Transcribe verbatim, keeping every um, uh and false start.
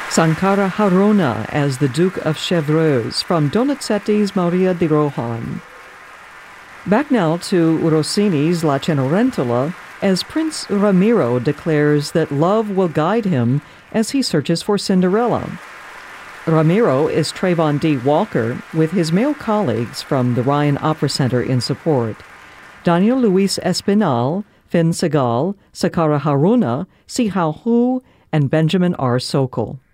Sankara Haruna as the Duke of Chevreuse from Donizetti's Maria di Rohan. Back now to Rossini's La Cenerentola, as Prince Ramiro declares that love will guide him as he searches for Cinderella. Ramiro is Trayvon D. Walker with his male colleagues from the Ryan Opera Center in support. Daniel Luis Espinal, Finn Segal, Sakara Haruna, Si Hao Hu, and Benjamin R. Sokol.